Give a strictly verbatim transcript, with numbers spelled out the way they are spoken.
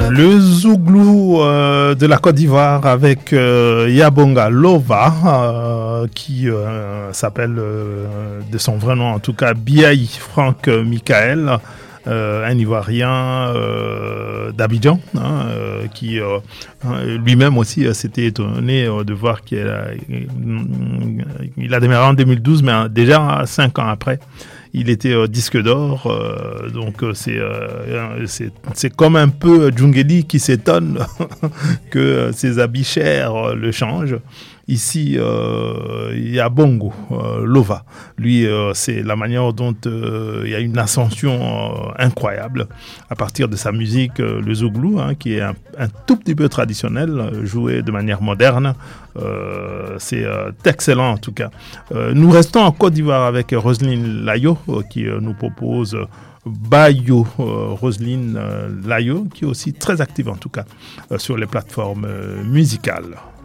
Le Zouglou euh, de la Côte d'Ivoire avec euh, Yabonga Lova euh, qui euh, s'appelle euh, de son vrai nom en tout cas Biaï Franck Michael, euh, un Ivoirien euh, d'Abidjan hein, euh, qui euh, lui-même aussi euh, s'était étonné euh, de voir qu'il a, il a démarré en deux mille douze mais euh, déjà cinq ans après il était euh, disque d'or, euh, donc euh, c'est, euh, c'est c'est comme un peu Djungeli qui s'étonne que euh, ses habits chers euh, le changent. Ici, euh, il y a Bongo euh, Lova. Lui, euh, c'est la manière dont euh, il y a une ascension euh, incroyable à partir de sa musique, euh, le Zouglou, hein, qui est un, un tout petit peu traditionnel, joué de manière moderne. Euh, c'est euh, excellent en tout cas. Euh, nous restons en Côte d'Ivoire avec Roselyne Layo euh, qui euh, nous propose euh, Bayo, euh, Roselyne euh, Layo, qui est aussi très active en tout cas euh, sur les plateformes euh, musicales.